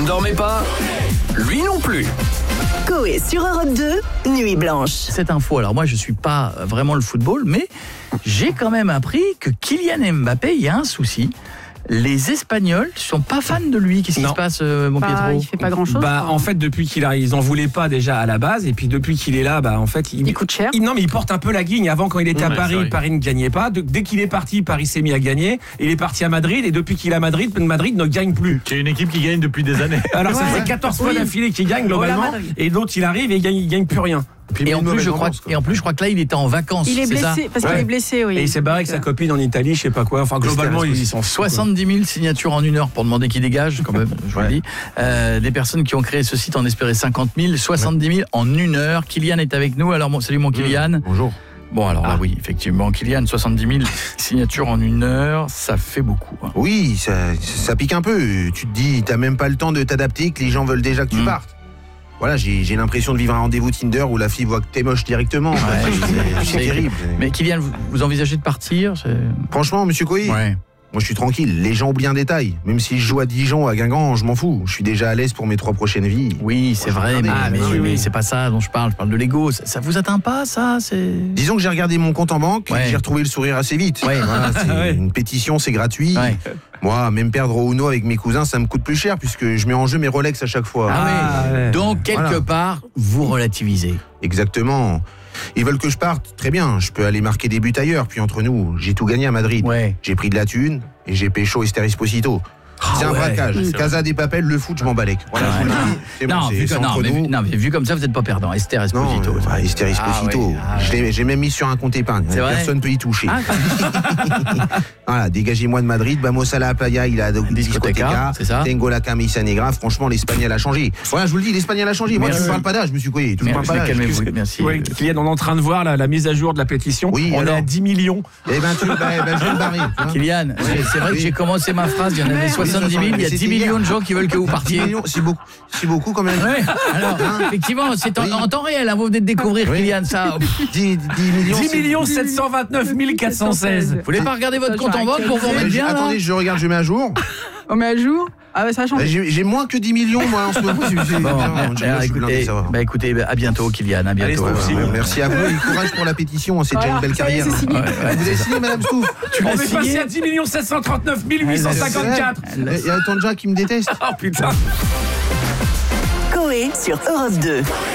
ne dormez pas? Lui non plus. Coé sur Europe 2, Nuit Blanche. Cette info, alors moi je suis pas vraiment le football, mais j'ai quand même appris que Kylian Mbappé, il y a un souci. Les Espagnols sont pas fans de lui. Qu'est-ce qui se passe, mon Pietro? Il fait pas grand-chose. En fait, depuis qu'il arrive, ils en voulaient pas déjà à la base, et puis depuis qu'il est là, en fait, il coûte cher. Non, mais il porte un peu la guigne. Avant, quand il était à Paris, Paris ne gagnait pas. Dès qu'il est parti, Paris s'est mis à gagner. Il est parti à Madrid, et depuis qu'il est à Madrid ne gagne plus. C'est une équipe qui gagne depuis des années. Alors ça fait 14 fois d'affilée qu'il gagne globalement, et l'autre il arrive et il gagne plus rien. Et en plus, je crois que là, il était en vacances. Il est blessé, parce qu'il est blessé, oui. Et il s'est barré avec sa copine en Italie, je sais pas quoi. Enfin, globalement, ils sont 70 000 signatures en 1 heure pour demander qu'il dégage, quand même, je vous le dis. Des personnes qui ont créé ce site en espéraient 50 000, 70 000 en 1 heure. Kylian est avec nous. Alors, salut mon Kylian. Bonjour. Bon, alors là, oui, effectivement, Kylian, 70 000 signatures en 1 heure, ça fait beaucoup. Hein. Oui, ça pique un peu. Tu te dis, t'as même pas le temps de t'adapter, que les gens veulent déjà que tu partes. Voilà, j'ai l'impression de vivre un rendez-vous Tinder où la fille voit que t'es moche directement. C'est terrible. Mais Kylian, vous envisagez de partir? Franchement, monsieur Coé, moi je suis tranquille. Les gens oublient un détail. Même si je joue à Dijon ou à Guingamp, je m'en fous. Je suis déjà à l'aise pour mes 3 prochaines vies. Oui, c'est vrai, mais c'est pas ça dont je parle. Je parle de l'ego. Ça vous atteint pas, ça? Disons que j'ai regardé mon compte en banque, j'ai retrouvé le sourire assez vite. Voilà, une pétition, c'est gratuit. Moi, même perdre au Uno avec mes cousins, ça me coûte plus cher puisque je mets en jeu mes Rolex à chaque fois. Donc, quelque part, vous relativisez. Exactement. Ils veulent que je parte, très bien, je peux aller marquer des buts ailleurs, puis entre nous, j'ai tout gagné à Madrid. J'ai pris de la thune et j'ai pécho Esther Esposito. C'est un braquage. Casa des Papel, le foot, je m'en balèque. Voilà, mais vu comme ça, vous n'êtes pas perdant. Esther Esposito. Esther Esposito. J'ai même mis sur un compte épargne. Personne ne peut y toucher. Voilà, dégagez-moi de Madrid. Vamos a la playa, il a discoteca. Tengo la camisa negra. Franchement, l'Espagnol a changé. Voilà, je vous le dis, l'Espagnol a changé. Moi, je ne parle pas d'âge, monsieur Coé. Calmez-vous, merci. Kylian, on est en train de voir la mise à jour de la pétition. On est à 10 millions. Eh ben, je vais me barrer. Kylian, c'est vrai que j'ai commencé ma phrase, il y en avait 70 000, il y a 10 millions de gens qui veulent que vous partiez. 10 millions, c'est beaucoup quand même. Alors, effectivement, c'est en temps réel, vous venez de découvrir, Kylian, ça. 10 millions 729 416. Vous voulez pas regarder votre compte en banque pour vous remettre bien? Attendez, je regarde, je mets à jour. On met à jour? Ah ça a changé. J'ai moins que 10 millions moi en ce moment. Écoutez, à bientôt Kylian, à bientôt. Merci à vous et courage pour la pétition, c'est déjà une belle carrière. Vous avez signé madame Stouff? On est passé à 10 739 854. Il y a autant de gens qui me détestent. Oh putain. Coé sur Europe 2.